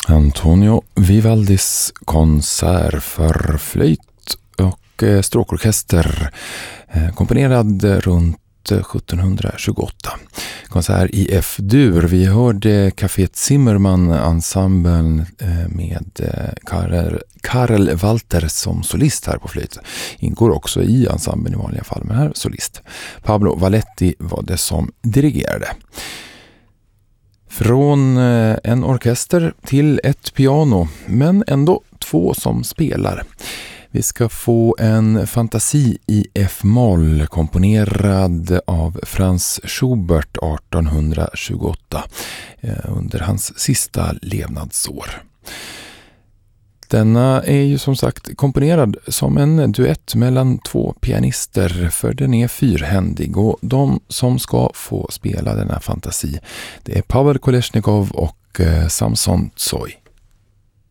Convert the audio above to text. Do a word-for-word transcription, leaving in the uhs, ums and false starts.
Antonio Vivaldis konsert för flöjt och stråkorkester, komponerad runt sjuttonhundratjugoåtta. Konsert i F-dur. Vi hörde Café Zimmermann-ensemblen med Karel, Karel Walter som solist här på flöjt. Ingår också i ensemblen i vanliga fall, men här solist. Pablo Valetti var det som dirigerade. Från en orkester till ett piano, men ändå två som spelar. Vi ska få en fantasi i F-moll komponerad av Franz Schubert artonhundratjugoåtta under hans sista levnadsår. Denna är ju som sagt komponerad som en duett mellan två pianister, för den är fyrhändig, och de som ska få spela denna fantasi, det är Pavel Kolesnikov och Samson Tsoi.